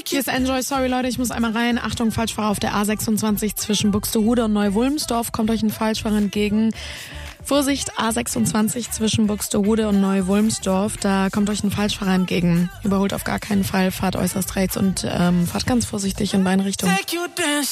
Hier ist Enjoy. Sorry Leute, ich muss einmal rein. Achtung, Falschfahrer auf der A26 zwischen Buxtehude und Neu-Wulmsdorf. Kommt euch ein Falschfahrer entgegen. Vorsicht, A26 zwischen Buxtehude und Neu-Wulmsdorf. Da kommt euch ein Falschfahrer entgegen. Überholt auf gar keinen Fall, fahrt äußerst rechts und fahrt ganz vorsichtig in beide Richtungen.